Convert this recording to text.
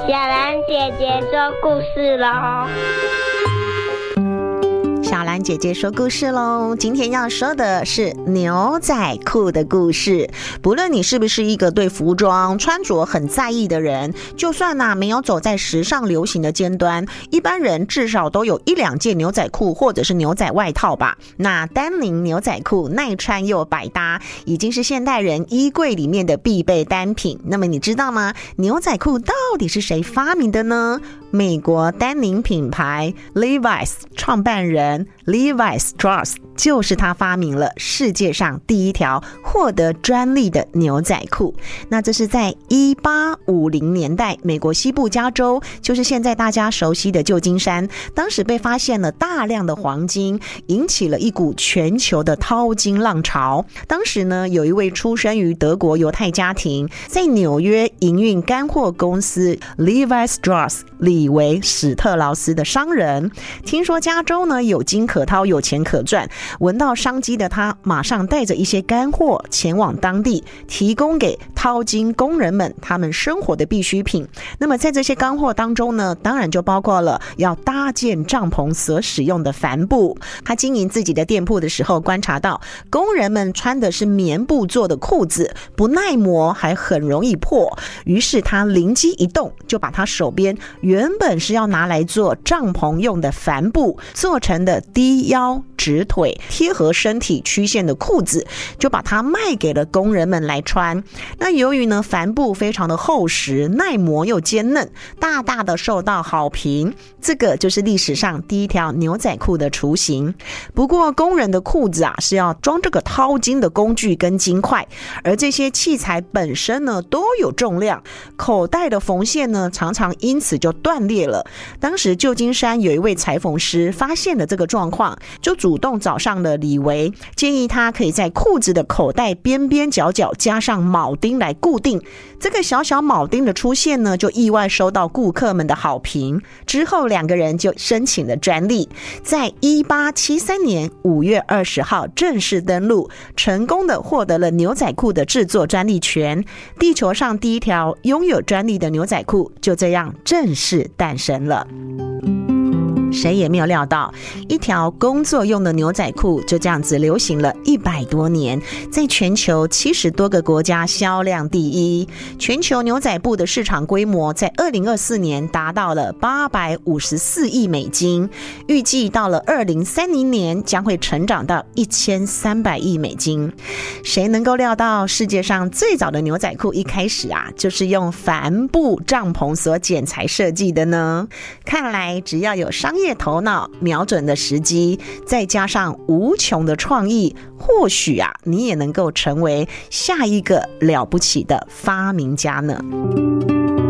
小兰姐姐说故事咯。 小兰姐姐说故事咯，今天要说的是牛仔裤的故事。不论你是不是一个对服装穿着很在意的人，就算没有走在时尚流行的尖端，一般人至少都有一两件牛仔裤或者是牛仔外套吧。那丹宁牛仔裤耐穿又百搭，已经是现代人衣柜里面的必备单品。那么你知道吗？牛仔裤到底是谁发明的呢？美国丹宁品牌 Levi's 创办人 Levi Strauss 就是他发明了世界上第一条获得专利的牛仔裤。那这是在1850年代，美国西部加州，就是现在大家熟悉的旧金山，当时被发现了大量的黄金，引起了一股全球的淘金浪潮。当时呢，有一位出生于德国犹太家庭，在纽约营运干货公司 Levi Strauss 李维史特劳斯的商人，听说加州呢有金可掏，有钱可赚，闻到商机的他马上带着一些干货前往当地，提供给淘金工人们他们生活的必需品。那么在这些干货当中呢，当然就包括了要搭建帐篷所使用的帆布。他经营自己的店铺的时候，观察到工人们穿的是棉布做的裤子，不耐磨还很容易破，于是他灵机一动，就把他手边原本是要拿来做帐篷用的帆布做成的低腰直腿贴合身体曲线的裤子，就把它卖给了工人们来穿。那由于呢帆布非常的厚实，耐磨又坚韧，大大的受到好评，这个就是历史上第一条牛仔裤的雏形。不过工人的裤子是要装这个淘金的工具跟金块，而这些器材本身呢都有重量，口袋的缝线呢常常因此就断裂了。当时旧金山有一位裁缝师发现了这个状况，就主动找上了李维，建议他可以在裤子的口袋边边角角加上铆钉来固定。这个小小铆钉的出现呢，就意外收到顾客们的好评。之后两个人就申请了专利，在1873年5月20号正式登录，成功的获得了牛仔裤的制作专利权。地球上第一条拥有专利的牛仔裤就这样正式诞生了。谁也没有料到，一条工作用的牛仔裤就这样子流行了100多年，在全球70多个国家销量第一。全球牛仔布的市场规模在2024年达到了854亿美金，预计到了2030年将会成长到1300亿美金。谁能够料到世界上最早的牛仔裤一开始就是用帆布帐篷所剪裁设计的呢？看来只要有商业头脑，瞄准的时机，再加上无穷的创意，或许你也能够成为下一个了不起的发明家呢。